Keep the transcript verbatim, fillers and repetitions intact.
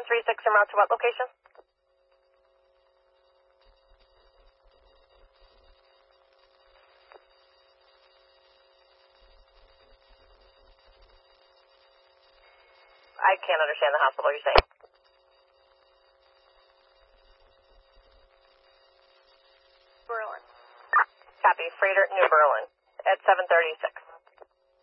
three six en route to what location? I can't understand the hospital you're saying. Berlin. Copy. Freighter, New Berlin at seven thirty-six.